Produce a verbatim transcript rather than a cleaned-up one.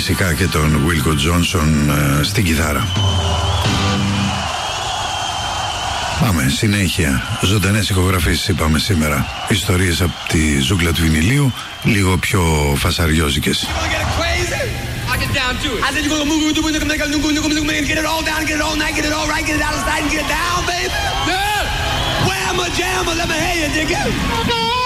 φυσικά και τον Wilco Johnson ε, στην κιθάρα. Πάμε, συνέχεια. Ζωντανές ηχογραφήσεις είπαμε σήμερα. Ιστορίες από τη ζούγκλα του βινιλίου, λίγο πιο φασαριόζικες. Where my jam, let me hear you dig it.